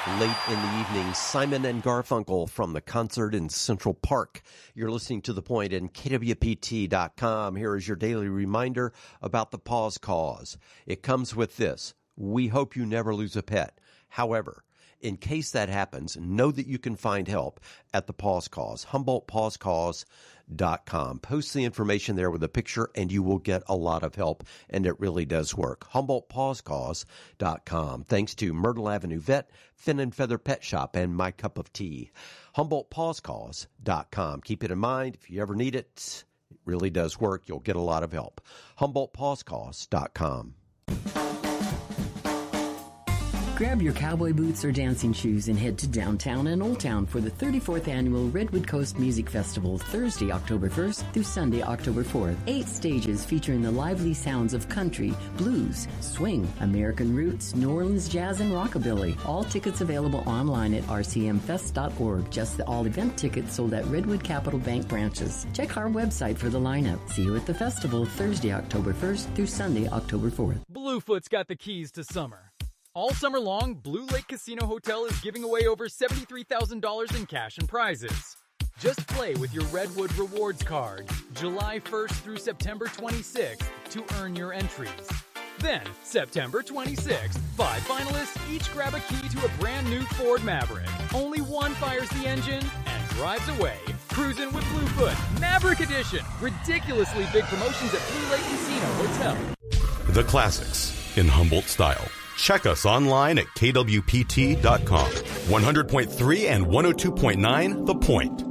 Late in the evening, Simon and Garfunkel from the concert in Central Park. You're listening to The Point in KWPT.com. Here is your daily reminder about the Pause Cause. It comes with this. We hope you never lose a pet. However, in case that happens, know that you can find help at the Pause Cause, HumboldtPauseCause.com. Post the information there with a picture and you will get a lot of help, and it really does work. HumboldtPauseCause.com. Thanks to Myrtle Avenue Vet, Fin and Feather Pet Shop, and My Cup of Tea. HumboldtPauseCause.com. Keep it in mind, if you ever need it, it really does work. You'll get a lot of help. HumboldtPauseCause.com. Grab your cowboy boots or dancing shoes and head to downtown and Old Town for the 34th Annual Redwood Coast Music Festival, Thursday, October 1st through Sunday, October 4th. 8 stages featuring the lively sounds of country, blues, swing, American roots, New Orleans jazz, and rockabilly. All tickets available online at rcmfest.org. Just the all-event tickets sold at Redwood Capital Bank branches. Check our website for the lineup. See you at the festival, Thursday, October 1st through Sunday, October 4th. Bluefoot's got the keys to summer. All summer long, Blue Lake Casino Hotel is giving away over $73,000 in cash and prizes. Just play with your Redwood Rewards card July 1st through September 26th to earn your entries. Then, September 26th, 5 finalists each grab a key to a brand new Ford Maverick. Only one fires the engine and drives away. Cruising with Bluefoot, Maverick Edition. Ridiculously big promotions at Blue Lake Casino Hotel. The classics in Humboldt style. Check us online at kwpt.com. 100.3 and 102.9 The Point.